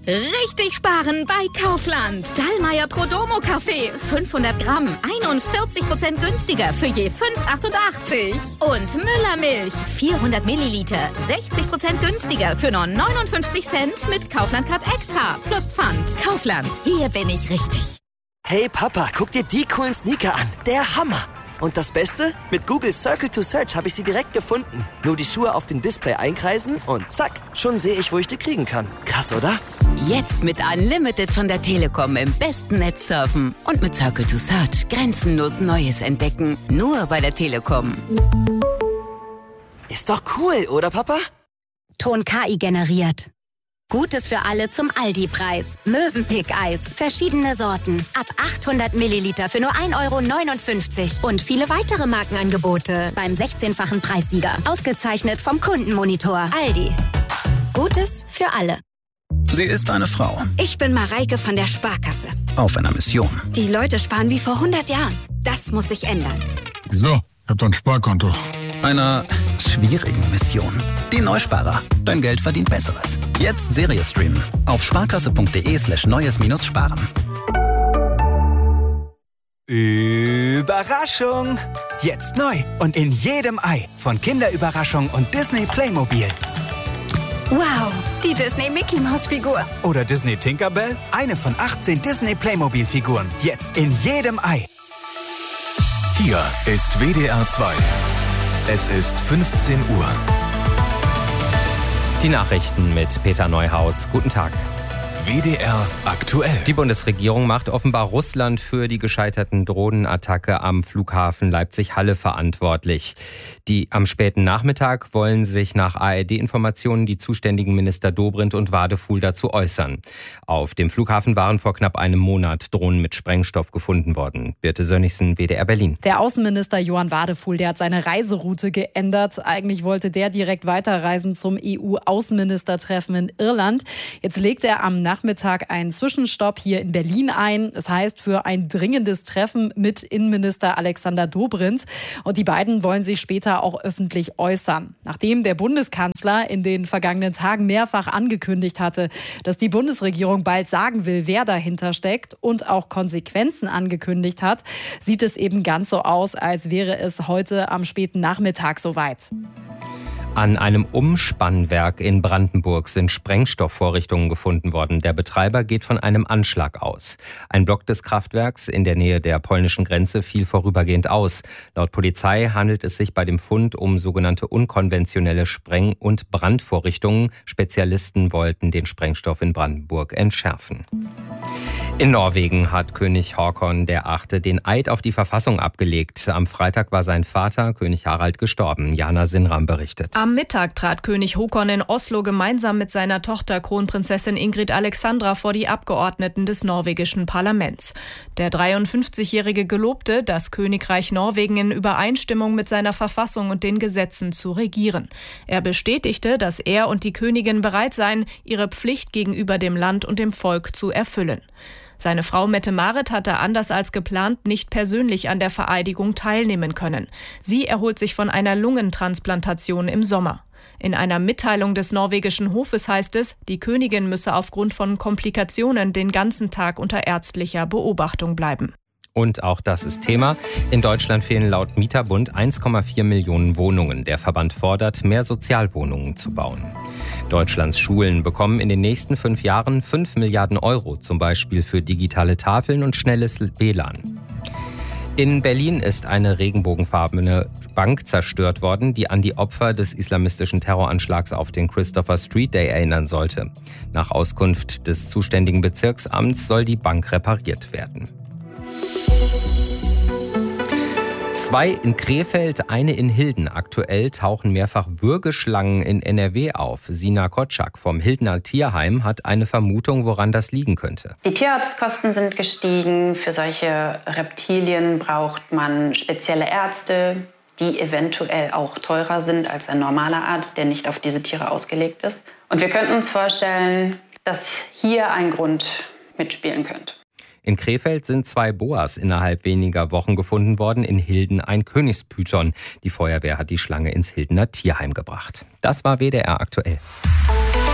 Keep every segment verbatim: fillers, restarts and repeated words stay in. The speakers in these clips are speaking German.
Richtig sparen bei Kaufland. Dallmayr Prodomo Kaffee. fünfhundert Gramm. einundvierzig Prozent günstiger für je fünf Euro achtundachtzig. Und Müller Milch. vierhundert Milliliter. sechzig Prozent günstiger für nur neunundfünfzig Cent mit Kaufland Card Extra. Plus Pfand. Kaufland. Hier bin ich richtig. Hey Papa, guck dir die coolen Sneaker an. Der Hammer. Und das Beste? Mit Google Circle to Search habe ich sie direkt gefunden. Nur die Schuhe auf dem Display einkreisen und zack, schon sehe ich, wo ich die kriegen kann. Krass, oder? Jetzt mit Unlimited von der Telekom im besten Netz surfen. Und mit Circle to Search grenzenlos Neues entdecken. Nur bei der Telekom. Ist doch cool, oder Papa? Ton K I generiert. Gutes für alle zum Aldi-Preis. Mövenpick-Eis. Verschiedene Sorten. Ab achthundert Milliliter für nur ein Euro neunundfünfzig. Und viele weitere Markenangebote beim sechzehnfachen Preissieger. Ausgezeichnet vom Kundenmonitor. Aldi. Gutes für alle. Sie ist eine Frau. Ich bin Mareike von der Sparkasse. Auf einer Mission. Die Leute sparen wie vor hundert Jahren. Das muss sich ändern. Wieso? Ich hab doch ein Sparkonto. Einer schwierigen Mission. Die Neusparer. Dein Geld verdient Besseres. Jetzt Serie streamen. Auf sparkasse.de slash neues minus sparen. Überraschung! Jetzt neu und in jedem Ei von Kinderüberraschung und Disney Playmobil. Wow, die Disney-Mickey-Maus-Figur. Oder Disney Tinkerbell. Eine von achtzehn Disney Playmobil-Figuren. Jetzt in jedem Ei. Hier ist W D R zwei. Es ist fünfzehn Uhr. Die Nachrichten mit Peter Neuhaus. Guten Tag. W D R aktuell. Die Bundesregierung macht offenbar Russland für die gescheiterten Drohnenattacke am Flughafen Leipzig-Halle verantwortlich. Die am späten Nachmittag wollen sich nach A R D-Informationen die zuständigen Minister Dobrindt und Wadefuhl dazu äußern. Auf dem Flughafen waren vor knapp einem Monat Drohnen mit Sprengstoff gefunden worden. Birte Sönnigsen, W D R Berlin. Der Außenminister Johann Wadefuhl, der hat seine Reiseroute geändert. Eigentlich wollte der direkt weiterreisen zum E U-Außenministertreffen in Irland. Jetzt legt er am Nachmittag einen Zwischenstopp hier in Berlin ein. Das heißt für ein dringendes Treffen mit Innenminister Alexander Dobrindt. Und die beiden wollen sich später auch öffentlich äußern. Nachdem der Bundeskanzler in den vergangenen Tagen mehrfach angekündigt hatte, dass die Bundesregierung bald sagen will, wer dahinter steckt und auch Konsequenzen angekündigt hat, sieht es eben ganz so aus, als wäre es heute am späten Nachmittag soweit. An einem Umspannwerk in Brandenburg sind Sprengstoffvorrichtungen gefunden worden. Der Betreiber geht von einem Anschlag aus. Ein Block des Kraftwerks in der Nähe der polnischen Grenze fiel vorübergehend aus. Laut Polizei handelt es sich bei dem Fund um sogenannte unkonventionelle Spreng- und Brandvorrichtungen. Spezialisten wollten den Sprengstoff in Brandenburg entschärfen. In Norwegen hat König Håkon der Achte den Eid auf die Verfassung abgelegt. Am Freitag war sein Vater, König Harald, gestorben. Jana Sinram berichtet. Am Mittag trat König Håkon in Oslo gemeinsam mit seiner Tochter Kronprinzessin Ingrid Alexandra vor die Abgeordneten des norwegischen Parlaments. Der dreiundfünfzigjährige gelobte, das Königreich Norwegen in Übereinstimmung mit seiner Verfassung und den Gesetzen zu regieren. Er bestätigte, dass er und die Königin bereit seien, ihre Pflicht gegenüber dem Land und dem Volk zu erfüllen. Seine Frau Mette-Marit hatte anders als geplant nicht persönlich an der Vereidigung teilnehmen können. Sie erholt sich von einer Lungentransplantation im Sommer. In einer Mitteilung des norwegischen Hofes heißt es, die Königin müsse aufgrund von Komplikationen den ganzen Tag unter ärztlicher Beobachtung bleiben. Und auch das ist Thema. In Deutschland fehlen laut Mieterbund eins Komma vier Millionen Wohnungen. Der Verband fordert, mehr Sozialwohnungen zu bauen. Deutschlands Schulen bekommen in den nächsten fünf Jahren fünf Milliarden Euro, zum Beispiel für digitale Tafeln und schnelles W L A N. In Berlin ist eine regenbogenfarbene Bank zerstört worden, die an die Opfer des islamistischen Terroranschlags auf den Christopher Street Day erinnern sollte. Nach Auskunft des zuständigen Bezirksamts soll die Bank repariert werden. Zwei in Krefeld, eine in Hilden. Aktuell tauchen mehrfach Würgeschlangen in N R W auf. Sina Kotschak vom Hildener Tierheim hat eine Vermutung, woran das liegen könnte. Die Tierarztkosten sind gestiegen. Für solche Reptilien braucht man spezielle Ärzte, die eventuell auch teurer sind als ein normaler Arzt, der nicht auf diese Tiere ausgelegt ist. Und wir könnten uns vorstellen, dass hier ein Grund mitspielen könnte. In Krefeld sind zwei Boas innerhalb weniger Wochen gefunden worden, in Hilden ein Königspython. Die Feuerwehr hat die Schlange ins Hildener Tierheim gebracht. Das war W D R aktuell.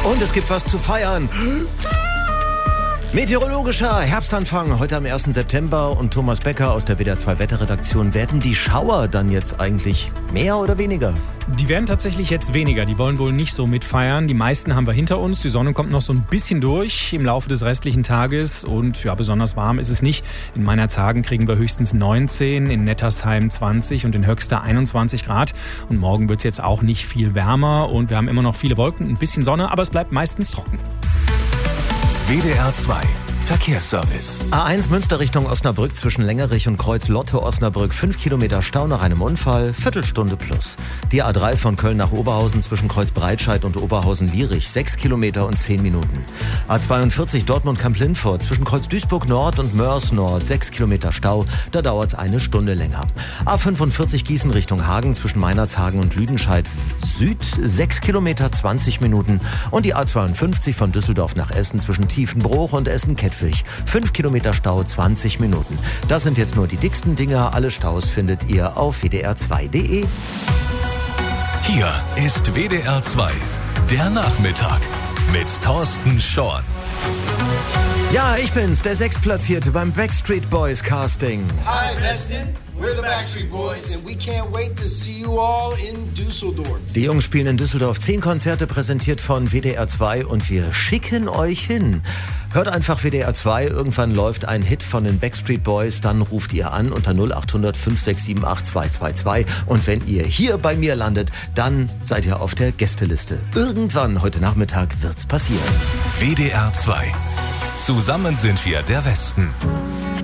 Und es gibt was zu feiern. Meteorologischer Herbstanfang heute am ersten September und Thomas Becker aus der W D R zwei Wetterredaktion. Werden die Schauer dann jetzt eigentlich mehr oder weniger? Die werden tatsächlich jetzt weniger. Die wollen wohl nicht so mitfeiern. Die meisten haben wir hinter uns. Die Sonne kommt noch so ein bisschen durch im Laufe des restlichen Tages. Und ja, besonders warm ist es nicht. In Meinerzhagen kriegen wir höchstens neunzehn, in Nettersheim zwanzig und in Höxter einundzwanzig Grad. Und morgen wird es jetzt auch nicht viel wärmer. Und wir haben immer noch viele Wolken, ein bisschen Sonne, aber es bleibt meistens trocken. W D R zwei Verkehrsservice. A eins Münster Richtung Osnabrück zwischen Längerich und Kreuz Lotte Osnabrück. fünf Kilometer Stau nach einem Unfall, Viertelstunde plus. Die A drei von Köln nach Oberhausen zwischen Kreuz Breitscheid und Oberhausen-Lierich. sechs Kilometer und zehn Minuten. A zweiundvierzig Dortmund-Kamp-Lindfort zwischen Kreuz Duisburg Nord und Mörs Nord. sechs Kilometer Stau, da dauert es eine Stunde länger. A fünfundvierzig Gießen Richtung Hagen zwischen Meinerzhagen und Lüdenscheid Süd. sechs Kilometer, zwanzig Minuten. Und die A zweiundfünfzig von Düsseldorf nach Essen zwischen Tiefenbruch und Essen-Kettwig. fünf Kilometer Stau, zwanzig Minuten. Das sind jetzt nur die dicksten Dinger. Alle Staus findet ihr auf w d r zwei punkt d e. Hier ist W D R zwei, der Nachmittag mit Thorsten Schorn. Ja, ich bin's, der Sechstplatzierte beim Backstreet Boys Casting. Hi, Weston. We're the Backstreet Boys and we can't wait to see you all in Düsseldorf. Die Jungs spielen in Düsseldorf zehn Konzerte, präsentiert von W D R zwei und wir schicken euch hin. Hört einfach W D R zwei, irgendwann läuft ein Hit von den Backstreet Boys, dann ruft ihr an unter null acht hundert fünf sechs sieben acht zwei zwei zwei und wenn ihr hier bei mir landet, dann seid ihr auf der Gästeliste. Irgendwann heute Nachmittag wird's passieren. W D R zwei. Zusammen sind wir der Westen.